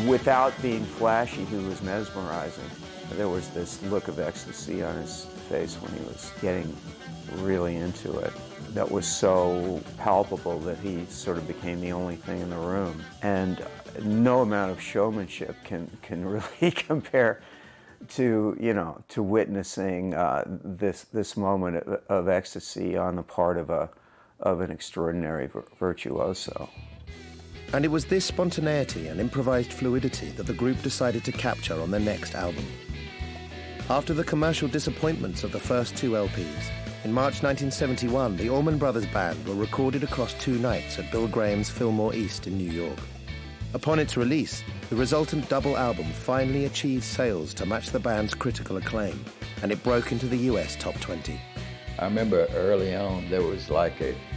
Without being flashy, he was mesmerizing. There was this look of ecstasy on his face when he was getting really into it that was so palpable that he sort of became the only thing in the room. And no amount of showmanship can really compare to, you know, to witnessing this moment of ecstasy on the part of an extraordinary virtuoso. And it was this spontaneity and improvised fluidity that the group decided to capture on their next album. After the commercial disappointments of the first two LPs, in March 1971, the Allman Brothers Band were recorded across 2 nights at Bill Graham's Fillmore East in New York. Upon its release, the resultant double album finally achieved sales to match the band's critical acclaim, and it broke into the US Top 20. I remember early on there was like a